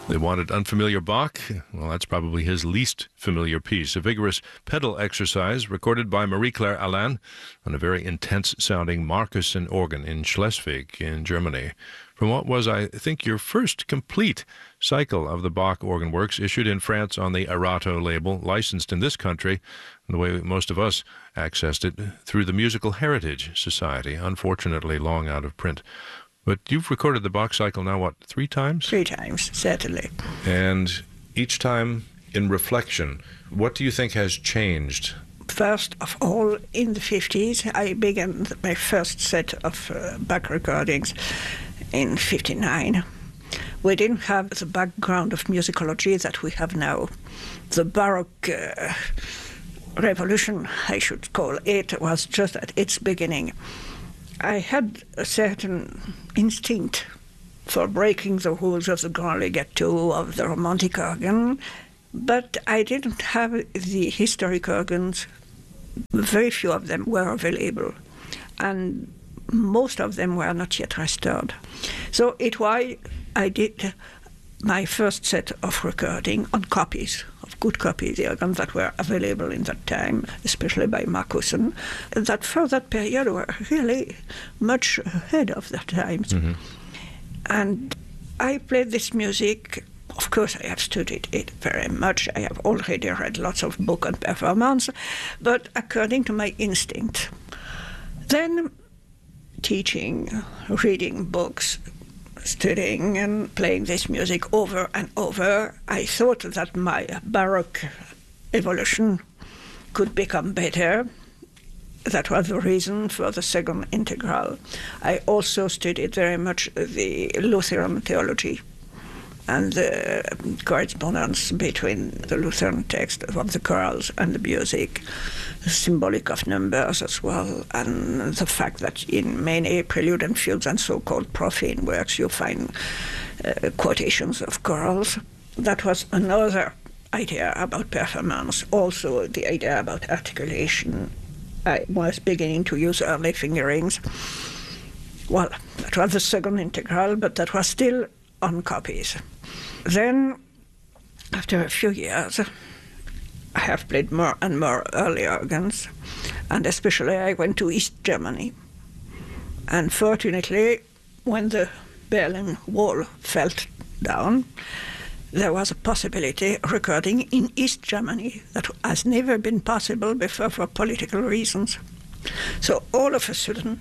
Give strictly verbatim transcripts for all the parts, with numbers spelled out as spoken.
They wanted unfamiliar Bach. Well, that's probably his least familiar piece. A vigorous pedal exercise recorded by Marie-Claire Alain on a very intense-sounding Markussen organ in Schleswig in Germany. From what was, I think, your first complete cycle of the Bach organ works, issued in France on the Arato label, licensed in this country, the way most of us accessed it, through the Musical Heritage Society, unfortunately long out of print. But you've recorded the Bach cycle now, what, three times? Three times, certainly. And each time in reflection, what do you think has changed? First of all, in the fifties, I began my first set of uh, Bach recordings in fifty-nine. We didn't have the background of musicology that we have now. The Baroque uh, revolution, I should call it, was just at its beginning. I had a certain instinct for breaking the rules of the grand legato, of the romantic organ, but I didn't have the historic organs. Very few of them were available, and most of them were not yet restored. So it was I did my first set of recording on copies, of good copies, the organs that were available in that time, especially by Markussen, that for that period were really much ahead of their times. Mm-hmm. And I played this music. Of course, I have studied it very much. I have already read lots of books on performance, but according to my instinct. Then teaching, reading books, studying and playing this music over and over, I thought that my Baroque evolution could become better. That was the reason for the second integral. I also studied very much the Lutheran theology and the correspondence between the Lutheran text of the chorals and the music, the symbolic of numbers as well, and the fact that in many prelude and fugues and so-called profane works you find uh, quotations of chorals. That was another idea about performance, also the idea about articulation. I was beginning to use early fingerings. Well, that was the second integral, but that was still on copies. Then, after a few years, I have played more and more early organs, and especially I went to East Germany. And fortunately, when the Berlin Wall fell down, there was a possibility of recording in East Germany that has never been possible before for political reasons. So all of a sudden,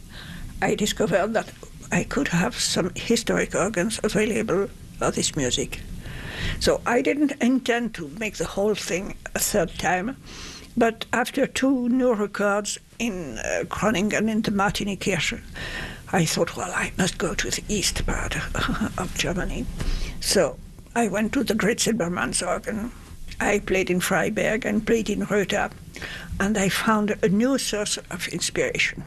I discovered that I could have some historic organs available for this music. So I didn't intend to make the whole thing a third time, but after two new records in uh, Groningen in the Martini-Kirche, I thought, well, I must go to the east part of Germany. So I went to the Great Silbermanns organ. I played in Freiberg and played in Rötha, and I found a new source of inspiration.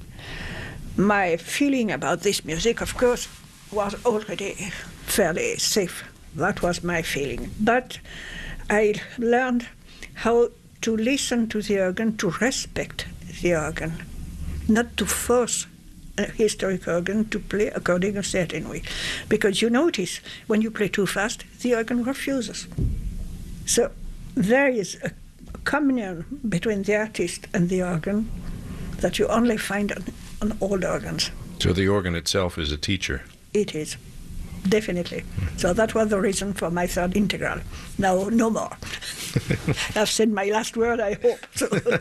My feeling about this music, of course, was already fairly safe. That was my feeling. But I learned how to listen to the organ, to respect the organ, not to force a historic organ to play according to a certain way. Because you notice, when you play too fast, the organ refuses. So there is a communion between the artist and the organ that you only find on, on old organs. So the organ itself is a teacher? It is, definitely. Mm-hmm. So that was the reason for my third integral. Now, no more. I've said my last word, I hope. So.